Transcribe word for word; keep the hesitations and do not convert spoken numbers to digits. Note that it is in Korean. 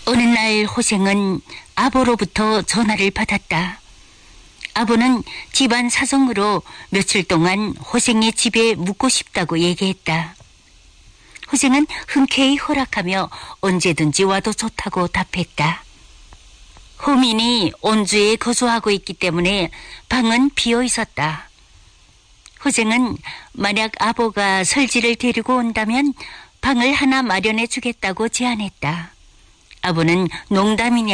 어느 날 호생은 아버로부터 전화를 받았다. 아버는 집안 사정으로 며칠 동안 호생의 집에 묵고 싶다고 얘기했다. 호생은 흔쾌히 허락하며 언제든지 와도 좋다고 답했다. 호민이 온주에 거주하고 있기 때문에 방은 비어 있었다. 호생은 만약 아버가 설지를 데리고 온다면 방을 하나 마련해 주겠다고 제안했다. 아버는 농담이냐